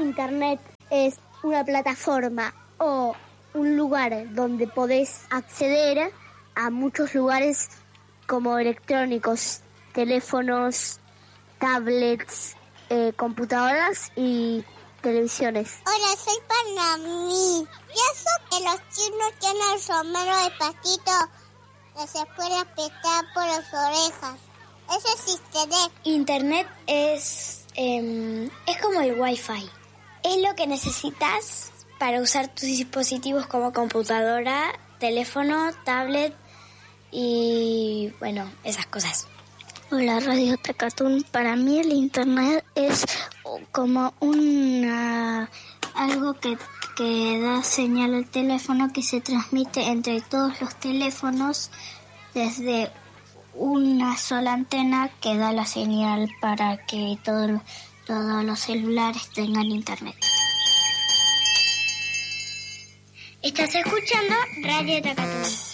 Internet es una plataforma o un lugar donde podés acceder a muchos lugares como electrónicos, teléfonos, tablets, computadoras y televisiones. Hola, soy Panamí. Pienso que los chinos tienen el sombrero de patito que se puede apretar por las orejas. Eso es Internet. Internet es como el Wi-Fi. Es lo que necesitas para usar tus dispositivos como computadora, teléfono, tablet y, bueno, esas cosas. Hola, Radio Tacatún. Para mí el Internet es como algo que da señal al teléfono, que se transmite entre todos los teléfonos desde una sola antena que da la señal para que todos los celulares tengan Internet. Estás escuchando Radio Tacatún.